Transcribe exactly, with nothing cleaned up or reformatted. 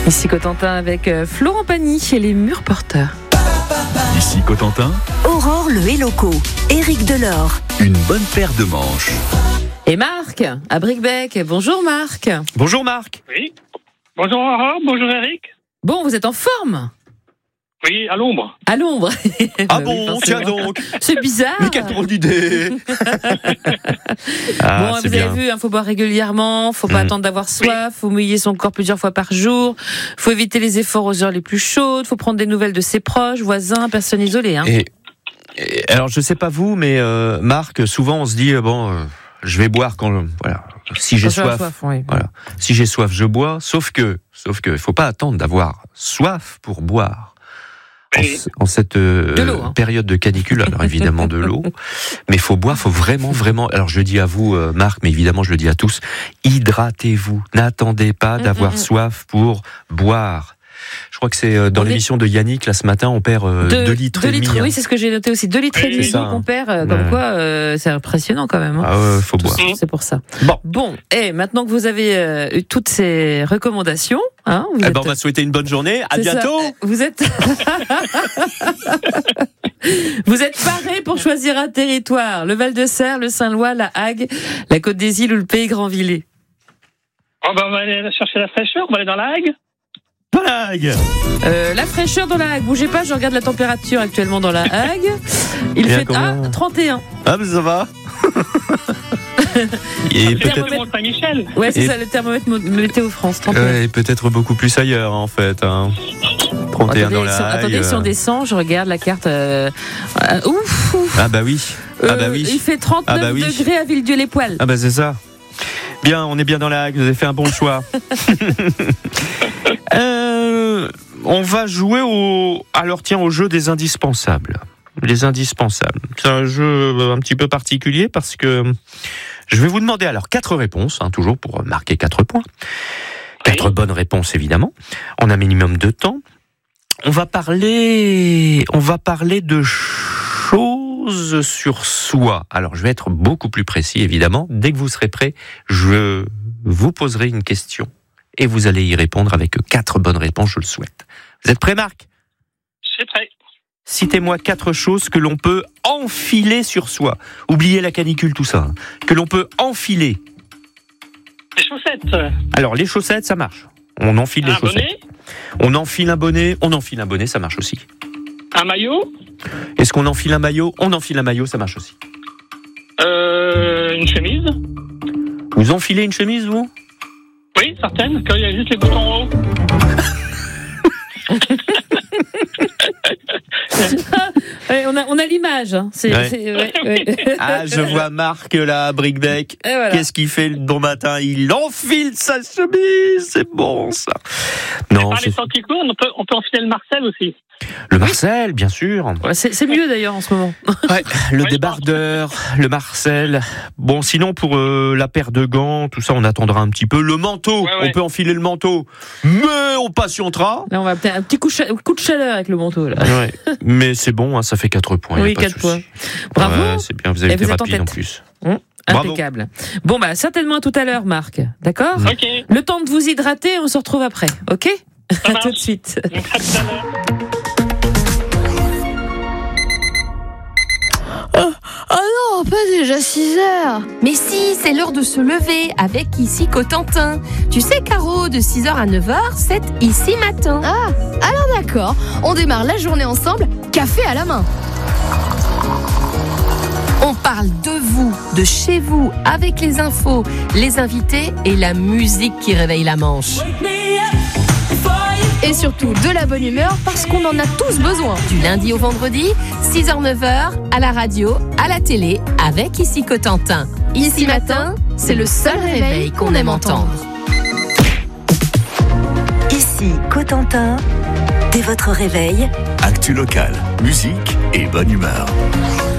Ici Cotentin avec Florent Pagny et les murs porteurs. Ici Cotentin, Aurore le Helloco, Éric Delors. une bonne paire de manches. Et Marc, à Bricbec. Bonjour Marc. Bonjour Marc. Oui. Bonjour Aurore, bonjour Eric. Bon, vous êtes en forme? Oui, à l'ombre. À l'ombre. Ah Bah bon, oui, tiens forcément. donc. C'est bizarre. Mais quelle drôle d'idée. Ah, Bon, c'est vous bien. avez vu, il faut boire régulièrement, faut pas Mm. attendre d'avoir soif, faut mouiller son corps plusieurs fois par jour, faut éviter les efforts aux heures les plus chaudes, faut prendre des nouvelles de ses proches, voisins, personnes isolées. Hein. Et, et alors je sais pas vous, mais euh, Marc, souvent on se dit euh, bon, euh, je vais boire quand voilà, si j'ai Quand tu as soif. oui. Voilà, si j'ai soif, je bois. Sauf que, sauf que, il faut pas attendre d'avoir soif pour boire. En, Oui. ce- en cette euh, De l'eau, hein. période de canicule, alors évidemment de l'eau, mais faut boire, faut vraiment, vraiment. Alors je le dis à vous, euh, Marc, mais évidemment je le dis à tous, hydratez-vous. N'attendez pas Mm, d'avoir mm, mm. soif pour boire. Je crois que c'est euh, dans On est- l'émission de Yannick là ce matin, on perd euh, deux litres deux et demi. litres, hein. oui, c'est ce que j'ai noté aussi. deux litres et Oui, demi c'est ça, hein. qu'on perd, euh, comme Ouais. quoi, euh, c'est impressionnant quand même. Hein. Ah ouais, faut Tout boire. ça, c'est pour ça. Bon, Bon, et maintenant que vous avez euh, eu toutes ces recommandations, hein, vous eh êtes, ben, on va souhaiter une bonne journée. À c'est ça. bientôt. Vous êtes, vous êtes parés pour choisir un territoire. Le Val-de-Serre, le Saint-Lois, la Hague, la Côte des Îles ou le Pays Grandvillers. Oh, ben, on va aller chercher la fraîcheur, on va aller dans la Hague. Blague. Euh, la fraîcheur dans la Hague. Bougez pas, je regarde la température actuellement dans la Hague. Il Il y a fait combien ah, trente et un. Ah, mais ça va. Et C'est peut-être, le Mont-Saint-Michel. Ouais, c'est Et- ça, le thermomètre mo- Météo France, trente et un. ouais, et peut-être beaucoup plus ailleurs en fait. Hein. trente et un Attendez, dans la si, Hague, attendez, si on euh. descend, je regarde la carte. Euh, euh, ouf, ouf. Ah bah oui. Ah bah Euh, oui. Il fait trente-neuf Ah bah oui. degrés à Villedieu-les-Poêles. Ah bah c'est ça. Bien, on est bien dans la Hague, vous avez fait un bon choix. euh, on va jouer au alors tiens au jeu des indispensables. Les indispensables. C'est un jeu un petit peu particulier parce que je vais vous demander alors quatre réponses, hein, toujours pour marquer quatre points. Quatre Oui. bonnes réponses évidemment. On a un minimum de temps. On va parler, on va parler de choses sur soi. Alors, je vais être beaucoup plus précis, évidemment. Dès que vous serez prêts, je vous poserai une question et vous allez y répondre avec quatre bonnes réponses, je le souhaite. Vous êtes prêts, Marc ? C'est prêt. Citez-moi quatre choses que l'on peut enfiler sur soi. Oubliez la canicule, tout ça. hein. Que l'on peut enfiler. Les chaussettes. Alors, les chaussettes, ça marche. On enfile les Un chaussettes. bonnet. On enfile un bonnet, on enfile un bonnet, ça marche aussi. Un maillot. Est-ce qu'on enfile un maillot ? On enfile un maillot, ça marche aussi. Euh, une chemise. Vous enfilez une chemise, vous ? Oui, certaines, quand il y a juste les boutons en haut. Ouais, on a, on a l'image. Hein. C'est, Ouais. c'est- ouais, ouais. Ah, je vois Marc là, à Bricbec. Et voilà. Qu'est-ce qu'il fait le bon matin ? Il enfile sa chemise, c'est bon ça. Non, Par les c'est temps qui courent, on peut, on peut enfiler le Marcel aussi. le Marcel, bien sûr. Ouais, c'est, c'est mieux d'ailleurs en ce moment. Ouais, le Ouais, débardeur, le Marcel. Bon, sinon pour euh, la paire de gants, tout ça, on attendra un petit peu. Le manteau, Ouais, ouais. on peut enfiler le manteau, mais on patientera. Là, on va peut-être un petit coup, cha- coup de chaleur avec le manteau. Là. Ouais, mais c'est bon, hein, ça fait quatre points. y a Oui, pas de quatre souci. points. Bravo. Ouais, c'est bien, vous avez Et été vous êtes en rapide en tête. plus. Hum, Bravo. Impeccable. Bon, bah, certainement à tout à l'heure, Marc. D'accord Mmh. Ok. Le temps de vous hydrater, on se retrouve après. OK À marche. tout de suite. À tout à l'heure. Oh non, pas déjà six heures. Mais si, c'est l'heure de se lever avec Ici Cotentin. Tu sais, Caro, de six heures à neuf heures, c'est Ici Matin. Ah, alors d'accord. On démarre la journée ensemble, café à la main. On parle de vous, de chez vous, avec les infos, les invités et la musique qui réveille la Manche. Et surtout de la bonne humeur parce qu'on en a tous besoin. Du lundi au vendredi, six heures neuf heures, à la radio, à la télé, avec Ici Cotentin. Ici Matin, c'est le seul réveil qu'on aime entendre. Ici Cotentin, dès votre réveil, Actu local, musique et bonne humeur.